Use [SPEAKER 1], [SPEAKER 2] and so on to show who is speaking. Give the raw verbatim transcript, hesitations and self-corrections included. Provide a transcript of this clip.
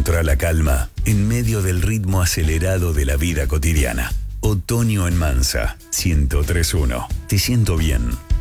[SPEAKER 1] Encontrá la calma en medio del ritmo acelerado de la vida cotidiana. Otoño en Mansa, ciento tres punto uno. Te siento bien.